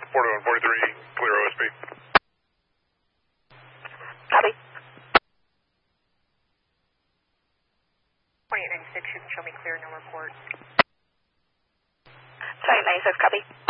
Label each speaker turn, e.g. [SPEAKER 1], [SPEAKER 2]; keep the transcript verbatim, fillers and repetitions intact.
[SPEAKER 1] forty-one forty-three, clear O S B.
[SPEAKER 2] Copy.
[SPEAKER 3] twenty-eight ninety-six, you can show me clear, no report.
[SPEAKER 2] twenty-eight ninety-six, copy.